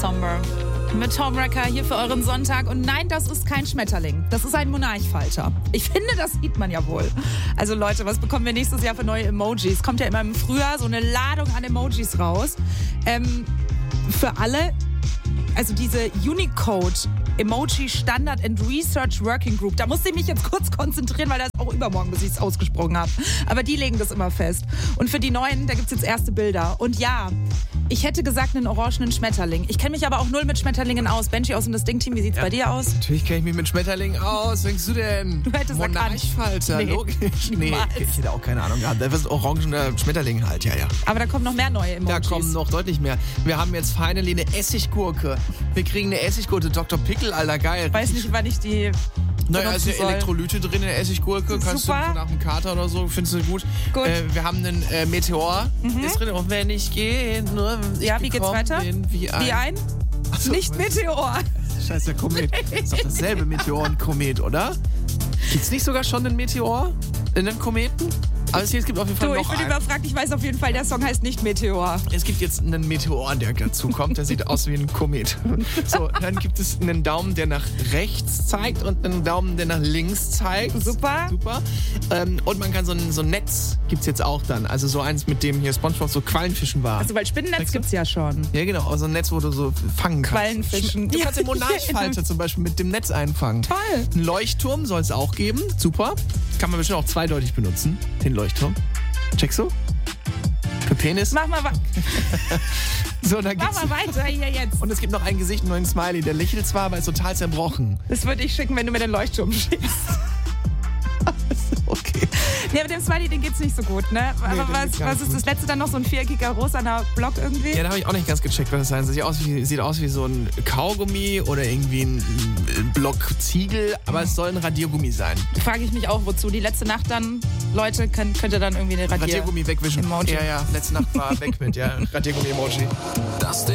Sommer. Mit Tom Wrecker hier für euren Sonntag. Und nein, das ist kein Schmetterling. Das ist ein Monarchfalter. Ich finde, das sieht man ja wohl. Also Leute, was bekommen wir nächstes Jahr für neue Emojis? Kommt ja immer im Frühjahr so eine Ladung an Emojis raus. Für alle, also diese Unicode Emoji Standard and Research Working Group. Da musste ich mich jetzt kurz konzentrieren, weil das auch übermorgen, bis ich es ausgesprochen habe. Aber die legen das immer fest. Und für die Neuen, da gibt es jetzt erste Bilder. Und ja, ich hätte gesagt einen orangenen Schmetterling. Ich kenne mich aber auch null mit Schmetterlingen aus. Benji aus dem Distinct-Team, wie sieht's bei dir aus? Natürlich kenne ich mich mit Schmetterlingen aus. Was denkst du denn? Du hättest Monarchfalter, Nee, logisch. niemals. Ich hätte auch keine Ahnung gehabt. Das ist orangener Schmetterling halt, ja. Aber da kommen noch mehr neue Emojis. Da kommen noch deutlich mehr. Wir haben jetzt finally eine Essiggurke. Wir kriegen eine Essiggurke. Dr. Pickle, Alter, geil. Ich weiß nicht, wann ich die Naja, ist benutzen ja soll. Elektrolyte drin in der Essiggurke. Kannst du Super. so nach dem Kater oder so, findest du gut. Gut. Wir haben einen Meteor. Ist drin. Und wenn ich gehe, nur ich Ja, wie geht's bekomm weiter? den wie ein. Wie ein? Ach so, Nicht Meteor. Scheiße, der Komet. Ist doch dasselbe Meteor und Komet, oder? Gibt's nicht sogar schon einen Meteor in den Kometen? Aber es gibt auf jeden Fall Du, noch ich bin einen. überfragt. Ich weiß auf jeden Fall, der Song heißt nicht Meteor. Es gibt jetzt einen Meteor, der dazu kommt. Der sieht aus wie ein Komet. So, dann gibt es einen Daumen, der nach rechts zeigt und einen Daumen, der nach links zeigt. Super. Super. Und man kann so ein Netz gibt's jetzt auch dann. Also so eins, mit dem hier SpongeBob so Quallenfischen war. Also, weil Spinnennetz Checkst du? gibt's ja schon. Ja, genau. Also ein Netz, wo du so fangen kannst. Quallenfischen. Du kannst den Ja. Monarchfalter zum Beispiel mit dem Netz einfangen. Toll. Einen Leuchtturm soll es auch geben. Super. Kann man bestimmt auch zweideutig benutzen. Den Leuchtturm. Checkst du? Für Penis. Mach mal So, dann gibt's. weiter hier jetzt. Und es gibt noch ein Gesicht, einen neuen Smiley. Der lächelt zwar, aber ist total zerbrochen. Das würde ich schicken, wenn du mir den Leuchtturm schickst. Okay. Ja, mit dem Smiley, den geht's nicht so gut, ne? Aber den geht's gar was nicht ist das letzte dann noch? So ein viereckiger rosaner Block irgendwie? Ja, da habe ich auch nicht ganz gecheckt, was das sein soll. Sieht aus wie so ein Kaugummi oder irgendwie ein Block Ziegel, aber es soll ein Radiergummi sein. Frage ich mich auch, wozu. Die letzte Nacht dann, Leute, könnt ihr dann irgendwie eine Radiergummi wegwischen. Emoji. Ja, letzte Nacht war weg mit, Radiergummi-Emoji. Das